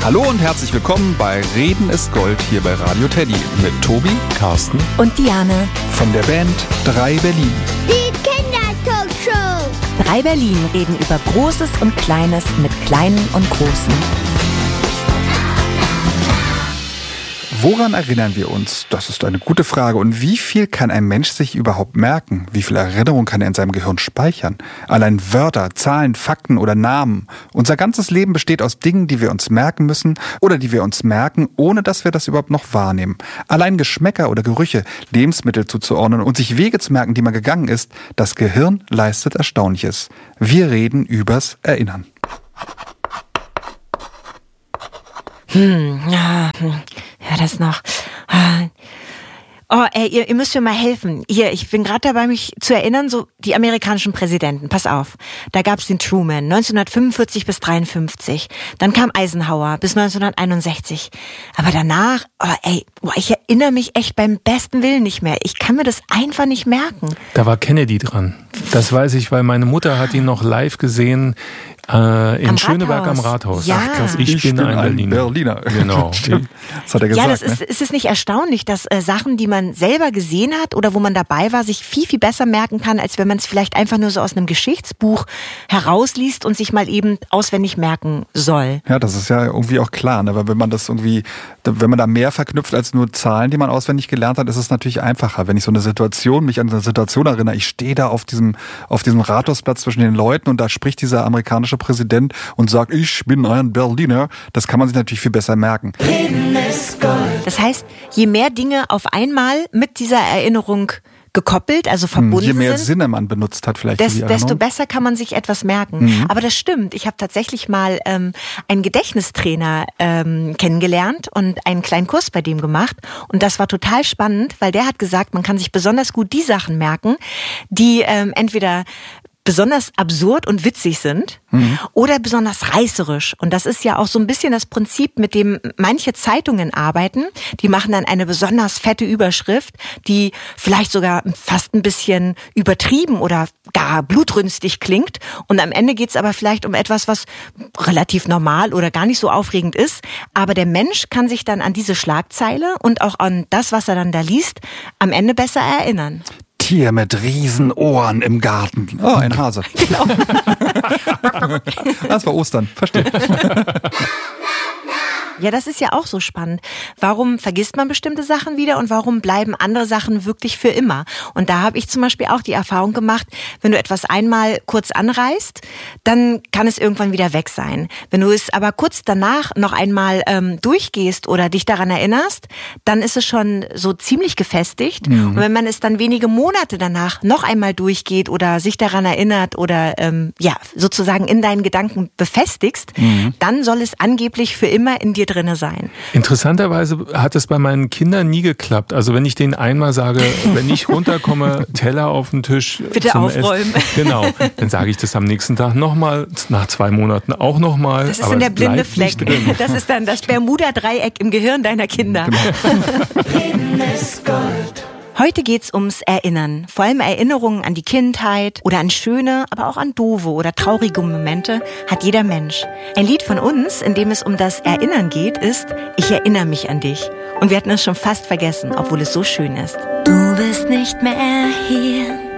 Hallo und herzlich willkommen bei Reden ist Gold hier bei Radio Teddy mit Tobi, Carsten und Diane von der Band 3 Berlin. Die Kindertalkshow. 3 Berlin reden über Großes und Kleines mit Kleinen und Großen. Woran erinnern wir uns? Das ist eine gute Frage. Und wie viel kann ein Mensch sich überhaupt merken? Wie viel Erinnerung kann er in seinem Gehirn speichern? Allein Wörter, Zahlen, Fakten oder Namen. Unser ganzes Leben besteht aus Dingen, die wir uns merken müssen oder die wir uns merken, ohne dass wir das überhaupt noch wahrnehmen. Allein Geschmäcker oder Gerüche, Lebensmittel zuzuordnen und sich Wege zu merken, die man gegangen ist, das Gehirn leistet Erstaunliches. Wir reden übers Erinnern. Ja, das noch. Oh, ey, ihr müsst mir mal helfen. Hier, ich bin gerade dabei, mich zu erinnern, so die amerikanischen Präsidenten. Pass auf, da gab's den Truman, 1945 bis 53. Dann kam Eisenhower bis 1961. Aber danach, ich erinnere mich echt beim besten Willen nicht mehr. Ich kann mir das einfach nicht merken. Da war Kennedy dran. Das weiß ich, weil meine Mutter hat ihn noch live gesehen in Schöneberg am Rathaus. Ja. Ach krass, ich bin ein Berliner. Genau. Das hat er gesagt. Ja, ist es nicht erstaunlich, dass Sachen, die man selber gesehen hat oder wo man dabei war, sich viel, viel besser merken kann, als wenn man es vielleicht einfach nur so aus einem Geschichtsbuch herausliest und sich mal eben auswendig merken soll. Ja, das ist ja irgendwie auch klar, ne? Weil wenn man das irgendwie, wenn man da mehr verknüpft als nur Zahlen, die man auswendig gelernt hat, ist es natürlich einfacher. Wenn ich so mich an eine Situation erinnere, ich stehe da auf diesem Rathausplatz zwischen den Leuten und da spricht dieser amerikanische Präsident und sagt, ich bin ein Berliner, das kann man sich natürlich viel besser merken. Das heißt, je mehr Dinge auf einmal mit dieser Erinnerung gekoppelt, also verbunden sind. Je mehr Sinne man benutzt hat vielleicht. Desto besser kann man sich etwas merken. Mhm. Aber das stimmt. Ich habe tatsächlich mal einen Gedächtnistrainer kennengelernt und einen kleinen Kurs bei dem gemacht. Und das war total spannend, weil der hat gesagt, man kann sich besonders gut die Sachen merken, die entweder besonders absurd und witzig sind oder besonders reißerisch. Und das ist ja auch so ein bisschen das Prinzip, mit dem manche Zeitungen arbeiten. Die machen dann eine besonders fette Überschrift, die vielleicht sogar fast ein bisschen übertrieben oder gar blutrünstig klingt. Und am Ende geht's aber vielleicht um etwas, was relativ normal oder gar nicht so aufregend ist. Aber der Mensch kann sich dann an diese Schlagzeile und auch an das, was er dann da liest, am Ende besser erinnern. Tier mit Riesenohren im Garten. Oh, ein Hase. Genau. Das war Ostern, verstehe. Ja, das ist ja auch so spannend. Warum vergisst man bestimmte Sachen wieder und warum bleiben andere Sachen wirklich für immer? Und da habe ich zum Beispiel auch die Erfahrung gemacht, wenn du etwas einmal kurz anreißt, dann kann es irgendwann wieder weg sein. Wenn du es aber kurz danach noch einmal durchgehst oder dich daran erinnerst, dann ist es schon so ziemlich gefestigt. Mhm. Und wenn man es dann wenige Monate danach noch einmal durchgeht oder sich daran erinnert oder sozusagen in deinen Gedanken befestigst, dann soll es angeblich für immer in dir drinne sein. Interessanterweise hat es bei meinen Kindern nie geklappt. Also wenn ich denen einmal sage, wenn ich runterkomme, Teller auf den Tisch bitte zum aufräumen. Genau, dann sage ich das am nächsten Tag nochmal, nach 2 Monaten auch nochmal. Das ist dann der blinde Fleck. Das ist dann das Bermuda-Dreieck im Gehirn deiner Kinder. Genau. Heute geht's ums Erinnern. Vor allem Erinnerungen an die Kindheit oder an schöne, aber auch an doofe oder traurige Momente hat jeder Mensch. Ein Lied von uns, in dem es um das Erinnern geht, ist Ich erinnere mich an dich. Und wir hatten es schon fast vergessen, obwohl es so schön ist. Du bist nicht mehr hier.